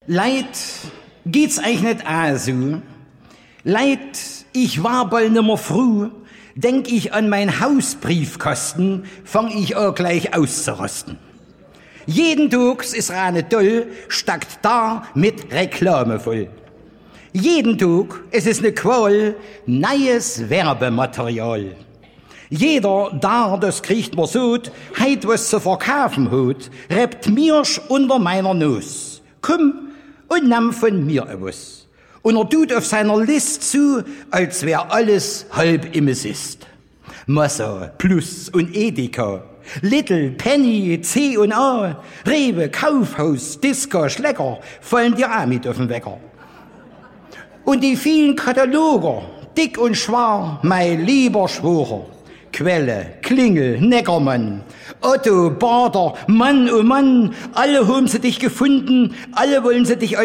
Leid, geht's euch nicht auch so? Leid, ich war bald nimmer froh, denk ich an mein Hausbriefkasten, fang ich auch gleich auszurasten. Jeden Tag ist Rane toll, stackt da mit Reklame voll. Jeden Tag, es ist ne Qual, neues Werbematerial. Jeder da, das kriegt mir so, heit was zu verkaufen hat, rebt mirsch unter meiner Nuss. Komm und nimm von mir etwas. Und tut auf seiner List zu, als wär alles halb im ist. Massa, Plus und Edeka, Little, Penny, C&A, Rewe, Kaufhaus, Disco, Schlecker, fallen dir auch mit auf den Wecker. Und die vielen Kataloger, dick und schwar, mein lieber Schworer. Quelle, Klingel, Neckermann, Otto, Bader, Mann, oh Mann, alle haben sie dich gefunden, alle wollen sie dich